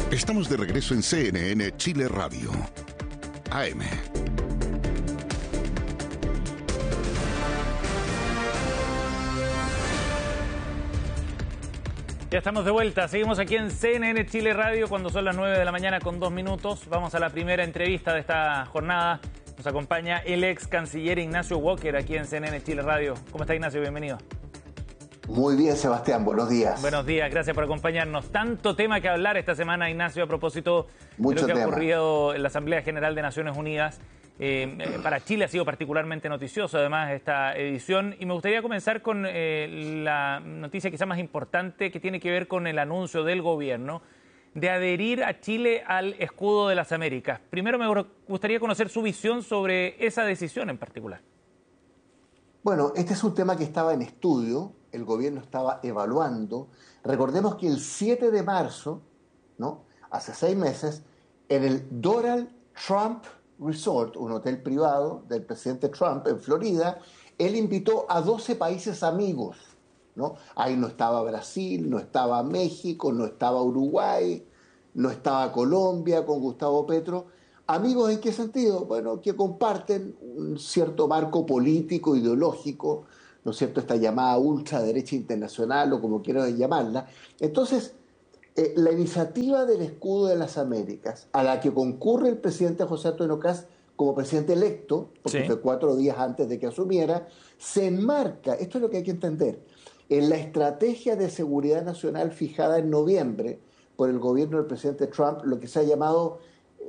Estamos de regreso en CNN Chile Radio, AM. Ya estamos de vuelta, seguimos aquí en CNN Chile Radio cuando son las 9 de la mañana con 2 minutos. Vamos a la primera entrevista de esta jornada. Nos acompaña el ex canciller Ignacio Walker aquí en CNN Chile Radio. ¿Cómo está, Ignacio? Bienvenido. Muy bien, Sebastián, buenos días. Buenos días, gracias por acompañarnos. Tanto tema que hablar esta semana, Ignacio, a propósito de lo que ha ocurrido en la Asamblea General de Naciones Unidas. Para Chile ha sido particularmente noticioso, además, esta edición. Y me gustaría comenzar con la noticia quizá más importante, que tiene que ver con el anuncio del gobierno de adherir a Chile al Escudo de las Américas. Primero me gustaría conocer su visión sobre esa decisión en particular. Bueno, este es un tema que estaba en estudio, el gobierno estaba evaluando. Recordemos que el 7 de marzo, ¿no?, hace 6 meses, en el Doral Trump Resort, un hotel privado del presidente Trump en Florida, él invitó a 12 países amigos, ¿no? Ahí no estaba Brasil, no estaba México, no estaba Uruguay, no estaba Colombia con Gustavo Petro. ¿Amigos en qué sentido? Bueno, que comparten un cierto marco político, ideológico, ¿no es cierto?, esta llamada ultraderecha internacional o como quieran llamarla. Entonces, la iniciativa del Escudo de las Américas, a la que concurre el presidente José Antonio Kast como presidente electo, porque fue 4 días antes de que asumiera, se enmarca, esto es lo que hay que entender, en la estrategia de seguridad nacional fijada en noviembre por el gobierno del presidente Trump, lo que se ha llamado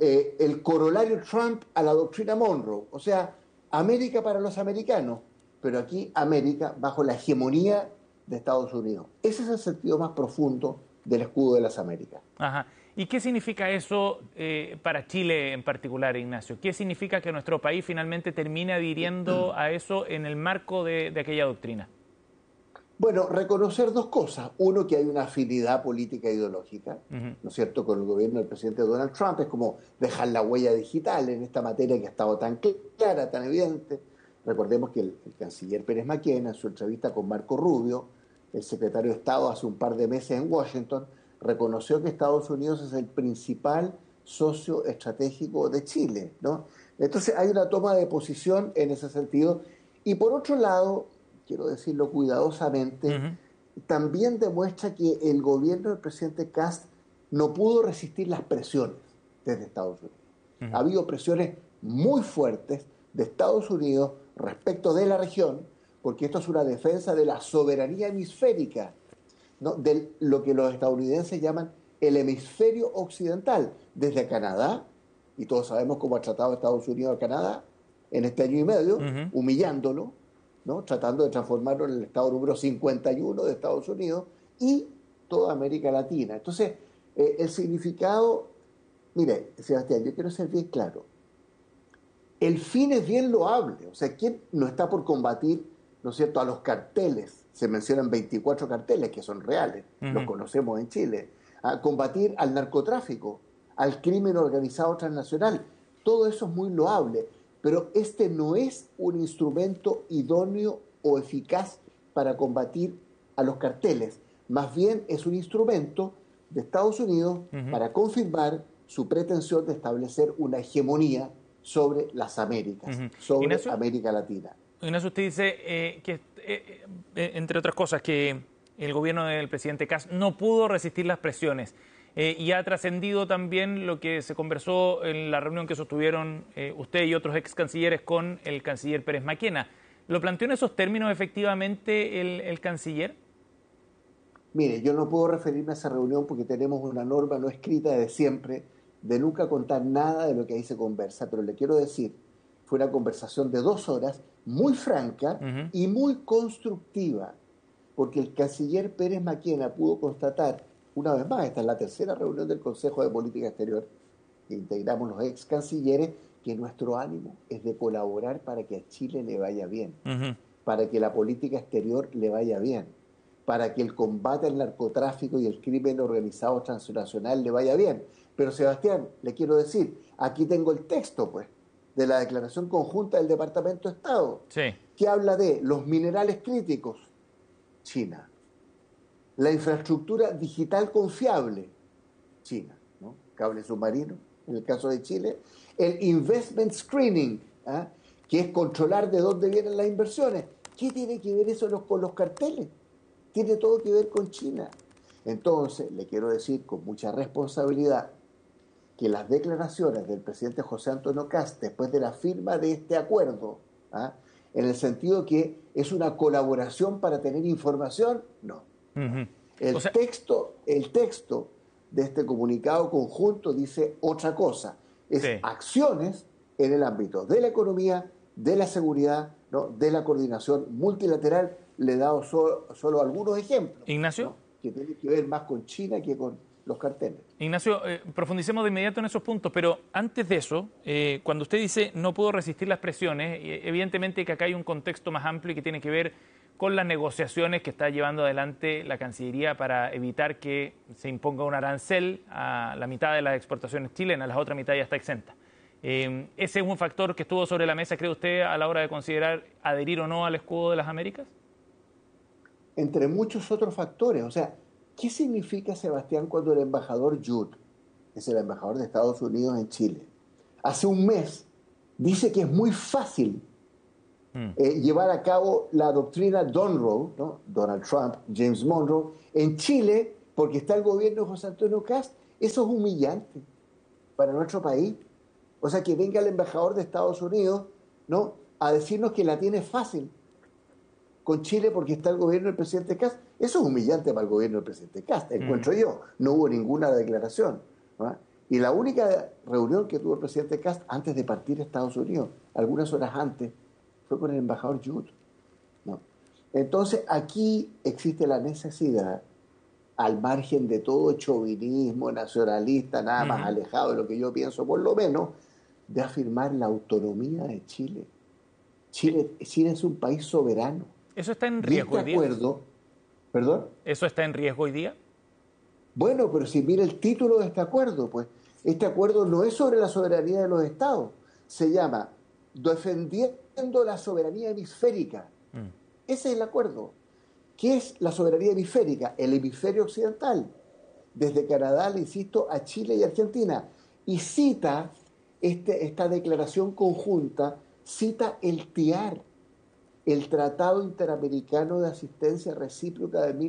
el corolario Trump a la doctrina Monroe, o sea, América para los americanos, pero aquí América bajo la hegemonía de Estados Unidos. Ese es el sentido más profundo del Escudo de las Américas. Ajá. ¿Y qué significa eso para Chile en particular, Ignacio? ¿Qué significa que nuestro país finalmente termine adhiriendo a eso en el marco de aquella doctrina? Bueno, reconocer 2 cosas. Uno, que hay una afinidad política e ideológica, ¿no es cierto?, con el gobierno del presidente Donald Trump. Es como dejar la huella digital en esta materia que ha estado tan clara, tan evidente. Recordemos que el canciller Pérez Maquena, en su entrevista con Marco Rubio, el secretario de Estado, hace un par de meses en Washington, reconoció que Estados Unidos es el principal socio estratégico de Chile, ¿no? Entonces hay una toma de posición en ese sentido. Y por otro lado, quiero decirlo cuidadosamente, también demuestra que el gobierno del presidente Kast no pudo resistir las presiones desde Estados Unidos. Ha habido presiones muy fuertes de Estados Unidos respecto de la región, porque esto es una defensa de la soberanía hemisférica, ¿no?, de lo que los estadounidenses llaman el hemisferio occidental, desde Canadá, y todos sabemos cómo ha tratado Estados Unidos a Canadá en este año y medio, humillándolo, ¿no?, tratando de transformarlo en el estado número 51 de Estados Unidos, y toda América Latina. Entonces, el significado, mire, Sebastián, yo quiero ser bien claro, el fin es bien loable, o sea, ¿quién no está por combatir, ¿no es cierto?, a los carteles? Se mencionan 24 carteles que son reales, los conocemos en Chile. A combatir al narcotráfico, al crimen organizado transnacional. Todo eso es muy loable, pero este no es un instrumento idóneo o eficaz para combatir a los carteles. Más bien es un instrumento de Estados Unidos para confirmar su pretensión de establecer una hegemonía sobre las Américas, sobre Ignacio, América Latina. Ignacio, usted dice que, entre otras cosas, que el gobierno del presidente Kast no pudo resistir las presiones. Y ha trascendido también lo que se conversó en la reunión que sostuvieron usted y otros ex cancilleres con el canciller Pérez Maquena. ¿Lo planteó en esos términos efectivamente el canciller? Mire, yo no puedo referirme a esa reunión porque tenemos una norma no escrita de siempre de nunca contar nada de lo que ahí se conversa, pero le quiero decir, fue una conversación de 2 horas, muy franca y muy constructiva, porque el canciller Pérez Maquena pudo constatar, una vez más, esta es la 3ª reunión del Consejo de Política Exterior, que integramos los ex cancilleres, que nuestro ánimo es de colaborar para que a Chile le vaya bien, para que la política exterior le vaya bien, para que el combate al narcotráfico y el crimen organizado transnacional le vaya bien. Pero, Sebastián, le quiero decir, aquí tengo el texto, pues, de la declaración conjunta del Departamento de Estado, que habla de los minerales críticos, China, la infraestructura digital confiable, China, ¿no?, cable submarino, en el caso de Chile, el investment screening, que es controlar de dónde vienen las inversiones. ¿Qué tiene que ver eso con los carteles? Tiene todo que ver con China. Entonces, le quiero decir con mucha responsabilidad que las declaraciones del presidente José Antonio Kast después de la firma de este acuerdo, en el sentido que es una colaboración para tener información, no. El texto de este comunicado conjunto dice otra cosa, es acciones en el ámbito de la economía, de la seguridad, ¿no?, de la coordinación multilateral. Le he dado solo algunos ejemplos. Ignacio. ¿No?, que tienen que ver más con China que con los carteles. Ignacio, profundicemos de inmediato en esos puntos, pero antes de eso, cuando usted dice no puedo resistir las presiones, evidentemente que acá hay un contexto más amplio y que tiene que ver con las negociaciones que está llevando adelante la Cancillería para evitar que se imponga un arancel a la mitad de las exportaciones chilenas, la otra mitad ya está exenta. ¿Ese es un factor que estuvo sobre la mesa, cree usted, a la hora de considerar adherir o no al escudo de las Américas? Entre muchos otros factores. O sea, ¿qué significa, Sebastián, cuando el embajador Judd, que es el embajador de Estados Unidos en Chile, hace un mes dice que es muy fácil llevar a cabo la doctrina Monroe, ¿no?, Donald Trump, James Monroe, en Chile, porque está el gobierno de José Antonio Kast? Eso es humillante para nuestro país. O sea, que venga el embajador de Estados Unidos, ¿no?, a decirnos que la tiene fácil con Chile porque está el gobierno del presidente Kast. Eso es humillante para el gobierno del presidente Kast, encuentro yo. No hubo ninguna declaración, ¿no? Y la única reunión que tuvo el presidente Kast antes de partir a Estados Unidos, algunas horas antes, fue con el embajador Judd, ¿no? Entonces, aquí existe la necesidad, al margen de todo chauvinismo nacionalista, nada más alejado de lo que yo pienso, por lo menos, de afirmar la autonomía de Chile. Chile es un país soberano. ¿Eso está en riesgo hoy día? ¿Perdón? ¿Eso está en riesgo hoy día? Bueno, pero si mira el título de este acuerdo, pues este acuerdo no es sobre la soberanía de los estados, se llama Defendiendo la Soberanía Hemisférica. Ese es el acuerdo. ¿Qué es la soberanía hemisférica? El hemisferio occidental. Desde Canadá, le insisto, a Chile y Argentina. Y cita esta declaración conjunta, cita el TIAR, el Tratado Interamericano de Asistencia Recíproca de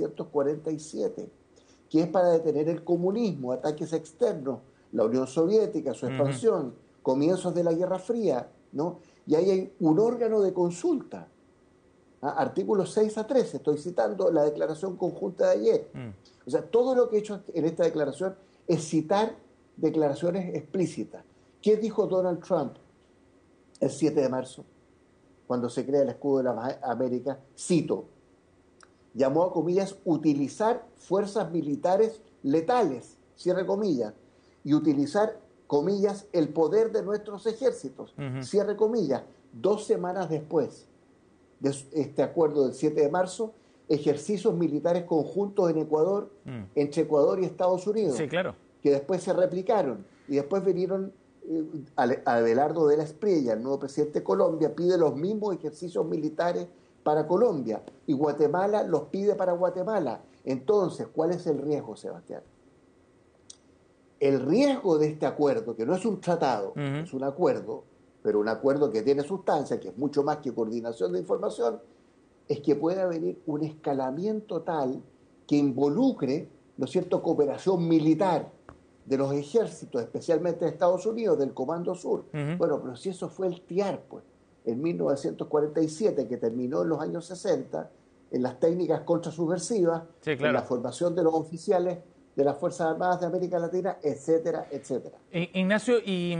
1947, que es para detener el comunismo, ataques externos, la Unión Soviética, su expansión, comienzos de la Guerra Fría, ¿no? Y ahí hay un órgano de consulta. Artículos 6 a 13, estoy citando la declaración conjunta de ayer. O sea, todo lo que he hecho en esta declaración es citar declaraciones explícitas. ¿Qué dijo Donald Trump el 7 de marzo, cuando se crea el escudo de las Américas? Cito, llamó a, comillas, utilizar fuerzas militares letales, cierre comillas, y utilizar, comillas, el poder de nuestros ejércitos, cierre comillas. 2 semanas después de este acuerdo del 7 de marzo, ejercicios militares conjuntos en Ecuador, entre Ecuador y Estados Unidos, sí, claro, que después se replicaron, y después vinieron Abelardo de la Espriella, el nuevo presidente de Colombia, pide los mismos ejercicios militares para Colombia, y Guatemala los pide para Guatemala. Entonces, ¿cuál es el riesgo, Sebastián? El riesgo de este acuerdo, que no es un tratado, es un acuerdo, pero un acuerdo que tiene sustancia, que es mucho más que coordinación de información, es que pueda venir un escalamiento tal que involucre, ¿no es cierto?, cooperación militar de los ejércitos, especialmente de Estados Unidos, del Comando Sur. Bueno, pero si eso fue el TIAR, pues, en 1947, que terminó en los años 60, en las técnicas contrasubversivas, sí, claro, en la formación de los oficiales de las Fuerzas Armadas de América Latina, etcétera, etcétera. Ignacio, y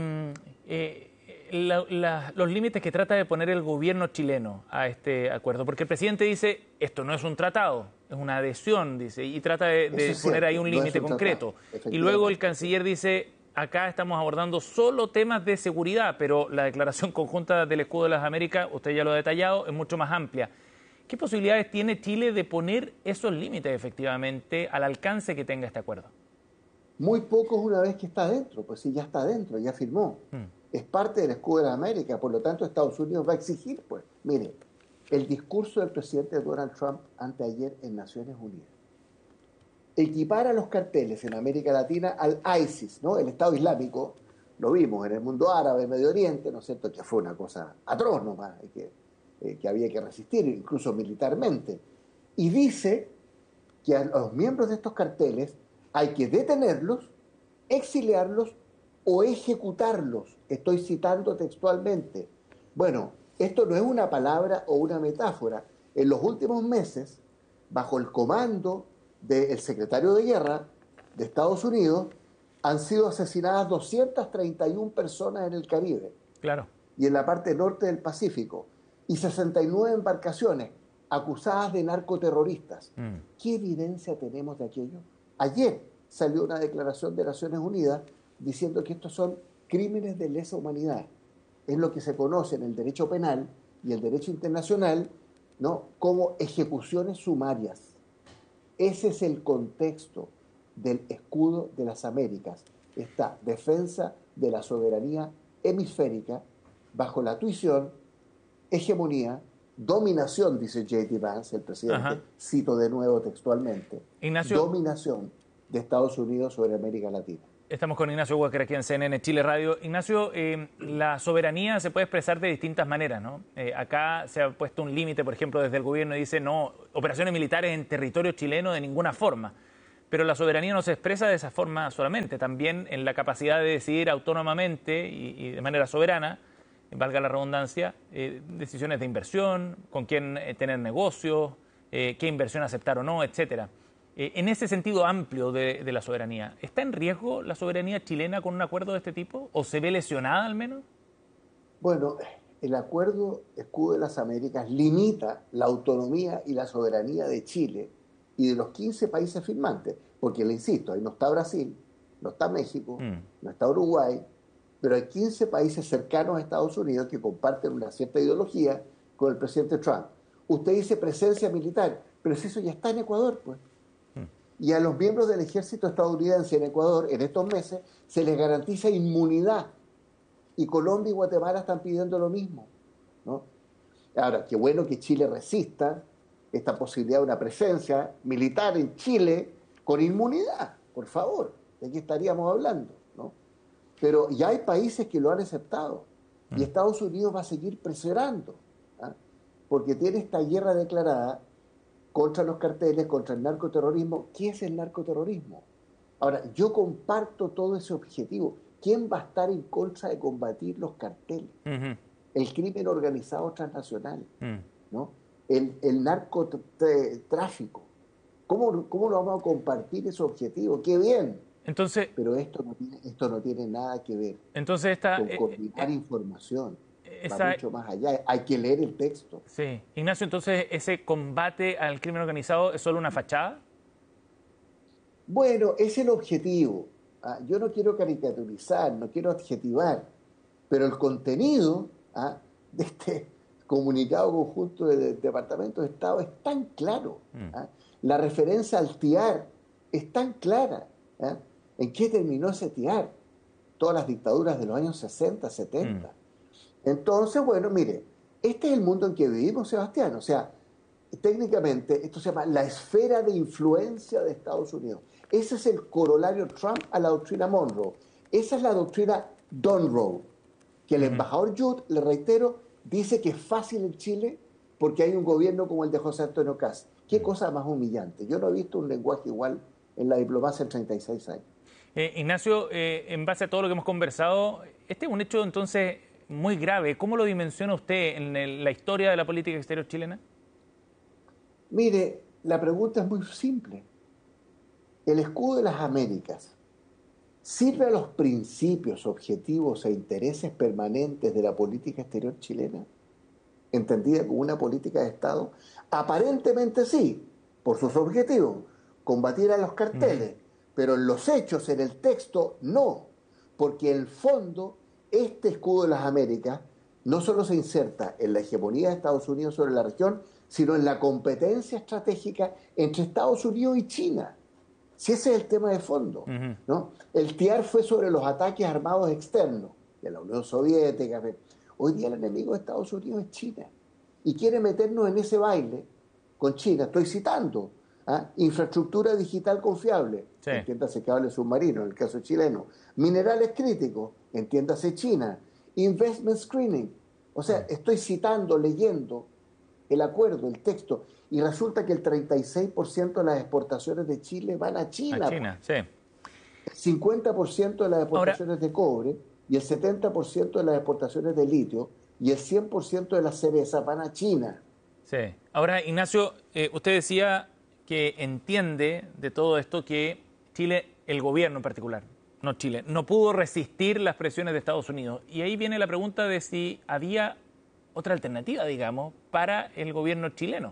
los límites que trata de poner el gobierno chileno a este acuerdo, porque el presidente dice, esto no es un tratado, es una adhesión, dice, y trata de poner ahí un límite concreto. Y luego el canciller dice, acá estamos abordando solo temas de seguridad, pero la declaración conjunta del Escudo de las Américas, usted ya lo ha detallado, es mucho más amplia. ¿Qué posibilidades tiene Chile de poner esos límites efectivamente al alcance que tenga este acuerdo? Muy pocos una vez que está dentro, pues sí, ya está dentro, ya firmó. Es parte del Escudo de las Américas, por lo tanto Estados Unidos va a exigir, pues. Mire, el discurso del presidente Donald Trump anteayer en Naciones Unidas, equipar a los carteles en América Latina al ISIS, ¿no? El Estado Islámico, lo vimos en el mundo árabe, Medio Oriente, ¿no es cierto?, que fue una cosa atroz nomás, que había que resistir, incluso militarmente. Y dice que a los miembros de estos carteles hay que detenerlos, exiliarlos o ejecutarlos. Estoy citando textualmente. Bueno, esto no es una palabra o una metáfora. En los últimos meses, bajo el comando del secretario de Guerra de Estados Unidos, han sido asesinadas 231 personas en el Caribe. Claro. Y en la parte norte del Pacífico. Y 69 embarcaciones acusadas de narcoterroristas. ¿Qué evidencia tenemos de aquello? Ayer salió una declaración de Naciones Unidas diciendo que estos son crímenes de lesa humanidad. Es lo que se conoce en el derecho penal y el derecho internacional, ¿no?, como ejecuciones sumarias. Ese es el contexto del escudo de las Américas, esta defensa de la soberanía hemisférica bajo la tuición, hegemonía, dominación, dice J.D. Vance, el presidente, Ajá. cito de nuevo textualmente, Ignacio, dominación de Estados Unidos sobre América Latina. Estamos con Ignacio Walker aquí en CNN Chile Radio. Ignacio, la soberanía se puede expresar de distintas maneras, ¿no? Acá se ha puesto un límite, por ejemplo, desde el gobierno y dice no, operaciones militares en territorio chileno de ninguna forma. Pero la soberanía no se expresa de esa forma solamente, también en la capacidad de decidir autónomamente y de manera soberana, valga la redundancia, decisiones de inversión, con quién tener negocios, qué inversión aceptar o no, etcétera. En ese sentido amplio de la soberanía, ¿está en riesgo la soberanía chilena con un acuerdo de este tipo? ¿O se ve lesionada al menos? Bueno, el acuerdo Escudo de las Américas limita la autonomía y la soberanía de Chile y de los 15 países firmantes, porque le insisto, ahí no está Brasil, no está México, no está Uruguay, pero hay 15 países cercanos a Estados Unidos que comparten una cierta ideología con el presidente Trump. Usted dice presencia militar, pero si eso ya está en Ecuador, pues. Y a los miembros del ejército estadounidense en Ecuador, en estos meses, se les garantiza inmunidad. Y Colombia y Guatemala están pidiendo lo mismo, ¿no? Ahora, qué bueno que Chile resista esta posibilidad de una presencia militar en Chile con inmunidad, por favor, de qué estaríamos hablando, ¿no? Pero ya hay países que lo han aceptado y Estados Unidos va a seguir presionando, ¿ah?, porque tiene esta guerra declarada contra los carteles, contra el narcoterrorismo. ¿Qué es el narcoterrorismo? Ahora, yo comparto todo ese objetivo. ¿Quién va a estar en contra de combatir los carteles? El crimen organizado transnacional, ¿no? El narcotráfico. ¿Cómo lo vamos a compartir ese objetivo? ¡Qué bien! Entonces, pero esto no tiene nada que ver con coordinar información. Va mucho más allá. Hay que leer el texto. Sí. Ignacio, entonces, ¿ese combate al crimen organizado es solo una fachada? Bueno, es el objetivo. Yo no quiero caricaturizar, no quiero adjetivar, pero el contenido de este comunicado conjunto del Departamento de Estado es tan claro. La referencia al TIAR es tan clara. ¿En qué terminó ese TIAR? Todas las dictaduras de los años 60, 70. Entonces, bueno, mire, este es el mundo en que vivimos, Sebastián. O sea, técnicamente esto se llama la esfera de influencia de Estados Unidos. Ese es el corolario Trump a la doctrina Monroe. Esa es la doctrina Donroe, que el embajador Judd, le reitero, dice que es fácil en Chile porque hay un gobierno como el de José Antonio Kast. Qué cosa más humillante. Yo no he visto un lenguaje igual en la diplomacia en 36 años. Ignacio, en base a todo lo que hemos conversado, este es un hecho entonces muy grave. ¿Cómo lo dimensiona usted en la historia de la política exterior chilena? Mire, la pregunta es muy simple. ¿El escudo de las Américas sirve a los principios, objetivos e intereses permanentes de la política exterior chilena, entendida como una política de Estado? Aparentemente sí, por sus objetivos, combatir a los carteles, pero en los hechos, en el texto, no, porque en el fondo este escudo de las Américas no solo se inserta en la hegemonía de Estados Unidos sobre la región, sino en la competencia estratégica entre Estados Unidos y China. Si ese es el tema de fondo, ¿no? El TIAR fue sobre los ataques armados externos de la Unión Soviética. Hoy día el enemigo de Estados Unidos es China y quiere meternos en ese baile con China. Estoy citando. Infraestructura digital confiable, sí. Entiéndase cable submarino, en el caso chileno. Minerales críticos, entiéndase China. Investment screening. O sea, estoy citando, leyendo el acuerdo, el texto, y resulta que el 36% de las exportaciones de Chile van a China. A China, sí. El 50% de las exportaciones de cobre y el 70% de las exportaciones de litio y el 100% de las cerezas van a China. Sí. Ahora, Ignacio, usted decía que entiende de todo esto que Chile, el gobierno en particular, no Chile, no pudo resistir las presiones de Estados Unidos. Y ahí viene la pregunta de si había otra alternativa, digamos, para el gobierno chileno.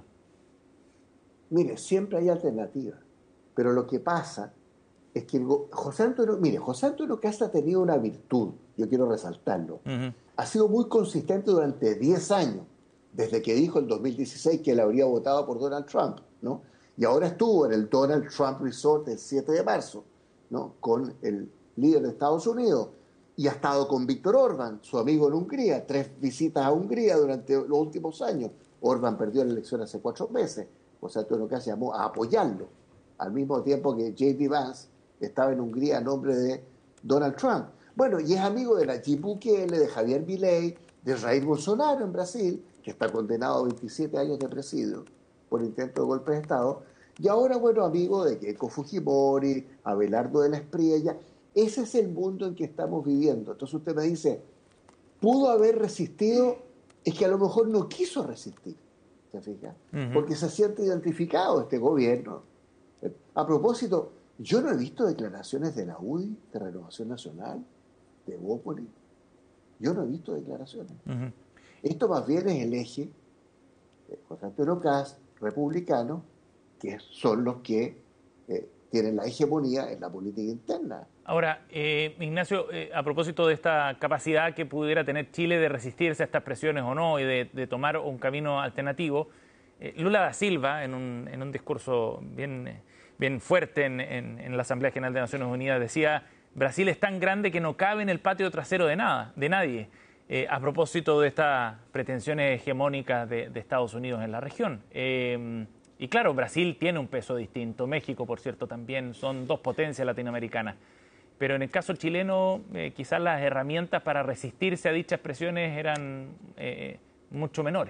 Mire, siempre hay alternativas, pero lo que pasa es que José Antonio Kast ha tenido una virtud, yo quiero resaltarlo. Ha sido muy consistente durante 10 años, desde que dijo en 2016 que él habría votado por Donald Trump, ¿no? Y ahora estuvo en el Donald Trump Resort el 7 de marzo, ¿no? Con el líder de Estados Unidos, y ha estado con Víctor Orbán, su amigo en Hungría, 3 visitas a Hungría durante los últimos años. Orbán perdió la elección hace 4 meses, José Antonio Kast llamó a apoyarlo, al mismo tiempo que J.D. Vance estaba en Hungría a nombre de Donald Trump. Bueno, y es amigo de Nayib Bukele, de Javier Milei, de Jair Bolsonaro en Brasil, que está condenado a 27 años de presidio por intento de golpe de Estado, y ahora, bueno, amigo de Keiko Fujimori, Abelardo de la Espriella. Ese es el mundo en que estamos viviendo. Entonces usted me dice, ¿pudo haber resistido? Es que a lo mejor no quiso resistir, ¿se fija? Porque se siente identificado este gobierno. A propósito, yo no he visto declaraciones de la UDI, de Renovación Nacional, de Evópolis. Yo no he visto declaraciones. Esto más bien es el eje de José Antonio Kast, republicano, que son los que tienen la hegemonía en la política interna. Ahora, Ignacio, a propósito de esta capacidad que pudiera tener Chile de resistirse a estas presiones o no y de tomar un camino alternativo, Lula da Silva, en un discurso bien fuerte en la Asamblea General de Naciones Unidas, decía: Brasil es tan grande que no cabe en el patio trasero de nadie, a propósito de estas pretensiones hegemónicas de Estados Unidos en la región. Y claro, Brasil tiene un peso distinto, México, por cierto, también, son 2 potencias latinoamericanas. Pero en el caso chileno, quizás las herramientas para resistirse a dichas presiones eran mucho menores.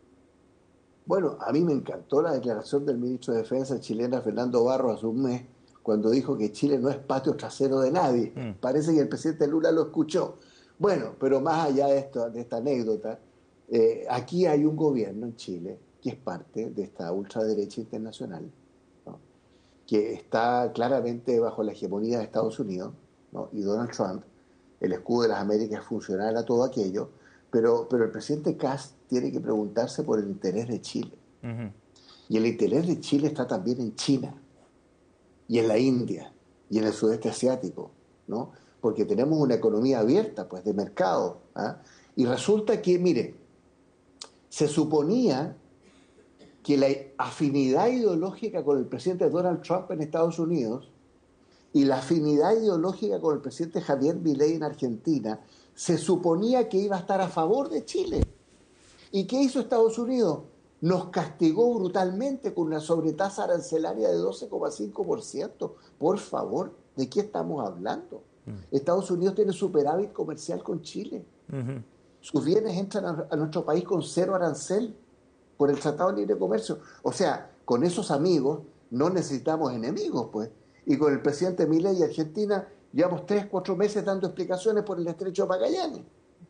Bueno, a mí me encantó la declaración del ministro de Defensa chilena, Fernando Barros, hace un mes, cuando dijo que Chile no es patio trasero de nadie. Parece que el presidente Lula lo escuchó. Bueno, pero más allá de esta anécdota, aquí hay un gobierno en Chile que es parte de esta ultraderecha internacional, ¿no? Que está claramente bajo la hegemonía de Estados Unidos, ¿no? Y Donald Trump, el escudo de las Américas, es funcional a todo aquello, pero el presidente Kast tiene que preguntarse por el interés de Chile. Y el interés de Chile está también en China, y en la India, y en el sudeste asiático, ¿no? Porque tenemos una economía abierta, pues, de mercado, ¿ah? Y resulta que, mire, se suponía que la afinidad ideológica con el presidente Donald Trump en Estados Unidos y la afinidad ideológica con el presidente Javier Milei en Argentina, se suponía que iba a estar a favor de Chile. ¿Y qué hizo Estados Unidos? Nos castigó brutalmente con una sobretasa arancelaria de 12,5%. Por favor, ¿de qué estamos hablando? Estados Unidos tiene superávit comercial con Chile. Sus bienes entran a nuestro país con 0 arancel por el Tratado de Libre Comercio. O sea, con esos amigos no necesitamos enemigos, pues. Y con el presidente Milei y Argentina llevamos 3-4 meses dando explicaciones por el Estrecho de Magallanes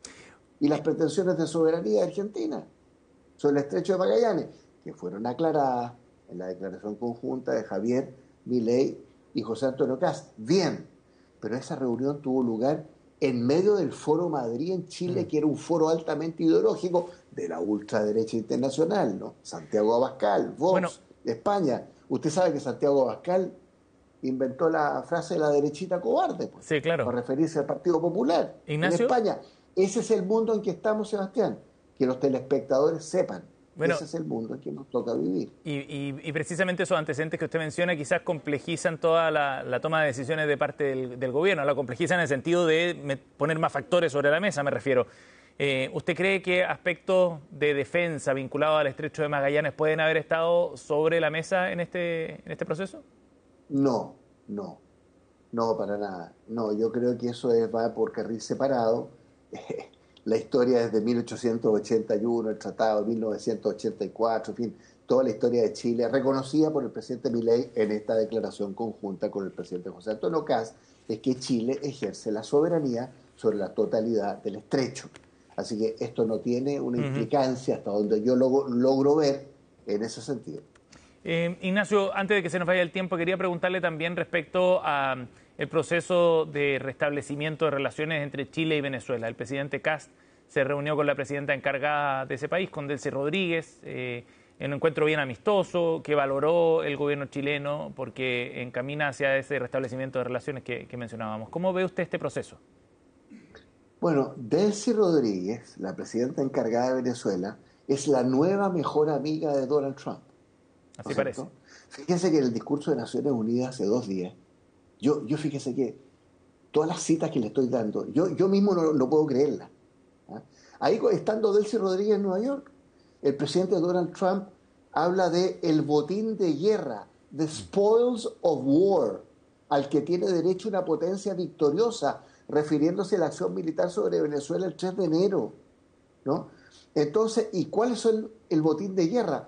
y las pretensiones de soberanía de Argentina sobre el Estrecho de Magallanes, que fueron aclaradas en la declaración conjunta de Javier Milei y José Antonio Kast. Bien, pero esa reunión tuvo lugar en medio del Foro Madrid en Chile, que era un foro altamente ideológico de la ultraderecha internacional, ¿no? Santiago Abascal, Vox, España. Usted sabe que Santiago Abascal inventó la frase de la derechita cobarde, pues, sí, claro, para referirse al Partido Popular. Ignacio, en España. Ese es el mundo en que estamos, Sebastián. Que los telespectadores sepan. Bueno, ese es el mundo en que nos toca vivir. Y precisamente esos antecedentes que usted menciona quizás complejizan toda la toma de decisiones de parte del gobierno, la complejizan en el sentido de poner más factores sobre la mesa, me refiero. ¿Usted cree que aspectos de defensa vinculados al Estrecho de Magallanes pueden haber estado sobre la mesa en este proceso? No, para nada. No, yo creo que eso va por carril separado. La historia desde 1881, el Tratado de 1984, en fin, toda la historia de Chile, reconocida por el presidente Milei en esta declaración conjunta con el presidente José Antonio Kast, es que Chile ejerce la soberanía sobre la totalidad del estrecho. Así que esto no tiene una implicancia hasta donde yo logro ver en ese sentido. Ignacio, antes de que se nos vaya el tiempo, quería preguntarle también respecto a el proceso de restablecimiento de relaciones entre Chile y Venezuela. El presidente Kast se reunió con la presidenta encargada de ese país, con Delcy Rodríguez, en un encuentro bien amistoso que valoró el gobierno chileno porque encamina hacia ese restablecimiento de relaciones que mencionábamos. ¿Cómo ve usted este proceso? Bueno, Delcy Rodríguez, la presidenta encargada de Venezuela, es la nueva mejor amiga de Donald Trump. Así parece. Fíjese que en el discurso de Naciones Unidas hace 2 días, yo fíjese que todas las citas que le estoy dando, yo mismo no puedo creerlas. ¿Ah? Ahí estando Delcy Rodríguez en Nueva York, el presidente Donald Trump habla de el botín de guerra, the spoils of war, al que tiene derecho una potencia victoriosa, refiriéndose a la acción militar sobre Venezuela el 3 de enero. ¿No? Entonces, ¿y cuál es el botín de guerra?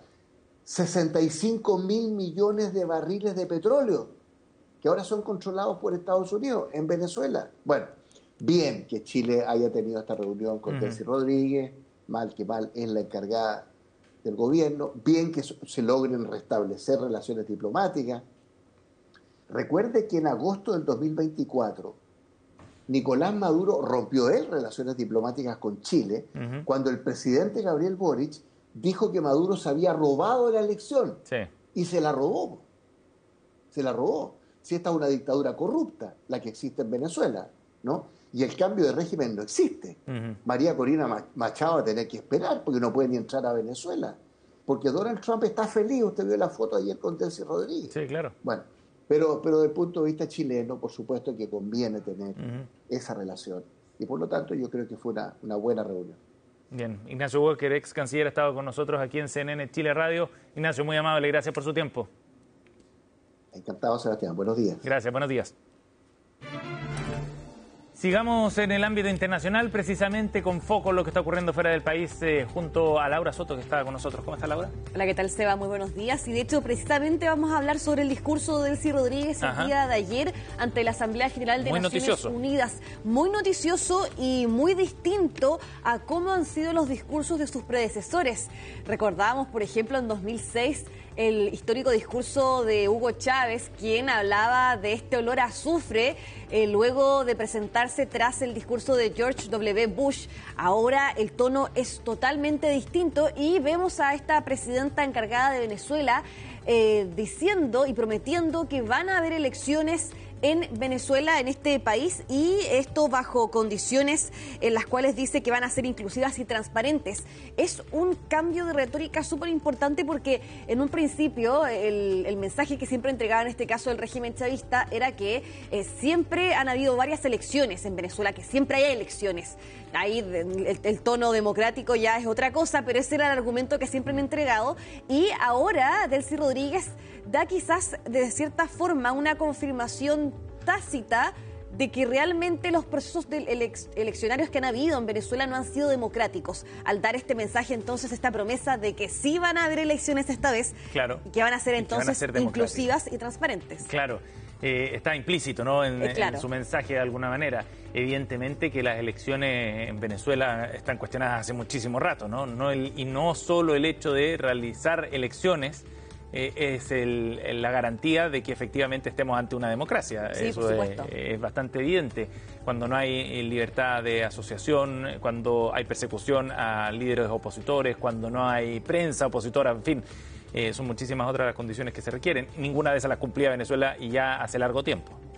65.000 millones de barriles de petróleo, que ahora son controlados por Estados Unidos en Venezuela. Bueno, bien que Chile haya tenido esta reunión con Delcy Rodríguez, mal que mal es la encargada del gobierno, bien que se logren restablecer relaciones diplomáticas. Recuerde que en agosto del 2024, Nicolás Maduro rompió relaciones diplomáticas con Chile cuando el presidente Gabriel Boric dijo que Maduro se había robado la elección. Sí. Y se la robó. Se la robó. Si esta es una dictadura corrupta, la que existe en Venezuela, ¿no? Y el cambio de régimen no existe. María Corina Machado va a tener que esperar porque no puede ni entrar a Venezuela. Porque Donald Trump está feliz. Usted vio la foto ayer con Delcy Rodríguez. Sí, claro. Bueno, pero desde el punto de vista chileno, por supuesto que conviene tener esa relación. Y por lo tanto yo creo que fue una buena reunión. Bien, Ignacio Walker, ex canciller, ha estado con nosotros aquí en CNN Chile Radio. Ignacio, muy amable, gracias por su tiempo. Encantado, Sebastián. Buenos días. Gracias, buenos días. Sigamos en el ámbito internacional, precisamente con foco en lo que está ocurriendo fuera del país, junto a Laura Soto, que está con nosotros. ¿Cómo está, Laura? Hola, ¿qué tal, Seba? Muy buenos días. Y de hecho, precisamente vamos a hablar sobre el discurso de Delcy Rodríguez el día de ayer ante la Asamblea General de Naciones Unidas. Muy noticioso y muy distinto a cómo han sido los discursos de sus predecesores. Recordamos, por ejemplo, en 2006... el histórico discurso de Hugo Chávez, quien hablaba de este olor a azufre luego de presentarse tras el discurso de George W. Bush. Ahora el tono es totalmente distinto y vemos a esta presidenta encargada de Venezuela diciendo y prometiendo que van a haber elecciones en Venezuela, en este país, y esto bajo condiciones en las cuales dice que van a ser inclusivas y transparentes. Es un cambio de retórica súper importante porque en un principio el mensaje que siempre entregaba en este caso el régimen chavista era que siempre han habido varias elecciones en Venezuela, que siempre hay elecciones. Ahí el tono democrático ya es otra cosa, pero ese era el argumento que siempre han entregado. Y ahora Delcy Rodríguez da quizás de cierta forma una confirmación tácita de que realmente los procesos eleccionarios que han habido en Venezuela no han sido democráticos. Al dar este mensaje, entonces, esta promesa de que sí van a haber elecciones esta vez, claro, y que van a ser entonces inclusivas y transparentes. Claro, está implícito, ¿no? En su mensaje de alguna manera. Evidentemente que las elecciones en Venezuela están cuestionadas hace muchísimo rato, ¿no? Y no solo el hecho de realizar elecciones es la garantía de que efectivamente estemos ante una democracia. Sí, eso es bastante evidente. Cuando no hay libertad de asociación, cuando hay persecución a líderes opositores, cuando no hay prensa opositora, en fin, son muchísimas otras las condiciones que se requieren. Ninguna de esas las cumplía Venezuela y ya hace largo tiempo.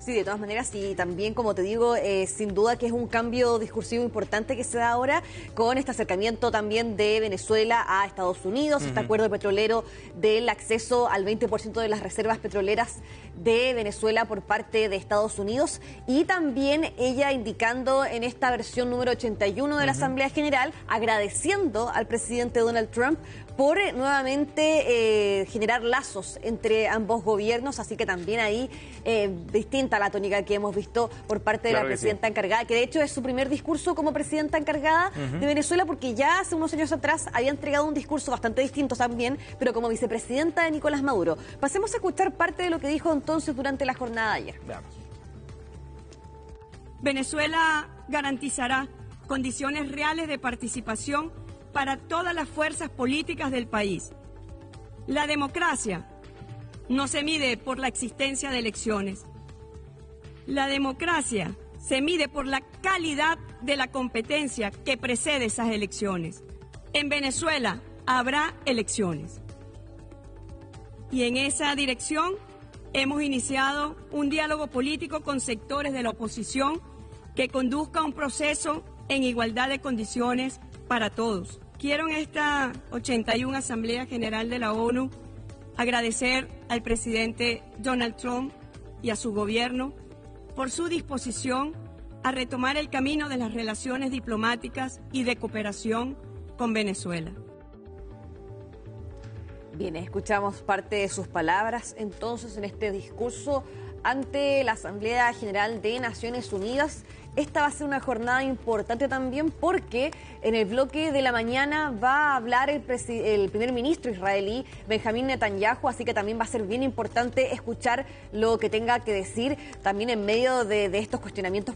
Sí, de todas maneras, y también, como te digo, sin duda que es un cambio discursivo importante que se da ahora con este acercamiento también de Venezuela a Estados Unidos, este acuerdo petrolero del acceso al 20% de las reservas petroleras de Venezuela por parte de Estados Unidos, y también ella indicando en esta versión número 81 de la Asamblea General, agradeciendo al presidente Donald Trump por nuevamente generar lazos entre ambos gobiernos, así que también ahí distinta la tónica que hemos visto por parte de la presidenta encargada, que de hecho es su primer discurso como presidenta encargada de Venezuela, porque ya hace unos años atrás había entregado un discurso bastante distinto también, pero como vicepresidenta de Nicolás Maduro. Pasemos a escuchar parte de lo que dijo entonces durante la jornada de ayer. Veamos. Venezuela garantizará condiciones reales de participación para todas las fuerzas políticas del país. La democracia no se mide por la existencia de elecciones. La democracia se mide por la calidad de la competencia que precede esas elecciones. En Venezuela habrá elecciones. Y en esa dirección hemos iniciado un diálogo político con sectores de la oposición que conduzca a un proceso en igualdad de condiciones para todos. Quiero en esta 81 Asamblea General de la ONU agradecer al presidente Donald Trump y a su gobierno por su disposición a retomar el camino de las relaciones diplomáticas y de cooperación con Venezuela. Bien, escuchamos parte de sus palabras entonces en este discurso ante la Asamblea General de Naciones Unidas. Esta va a ser una jornada importante también porque en el bloque de la mañana va a hablar el primer ministro israelí, Benjamín Netanyahu, así que también va a ser bien importante escuchar lo que tenga que decir también en medio de estos cuestionamientos